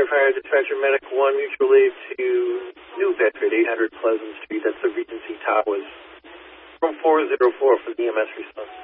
Fire Dispatcher Medic 1, mutual aid to New Bedford, 800 Pleasant Street. That's the Regency Towers. From 404 for the EMS response.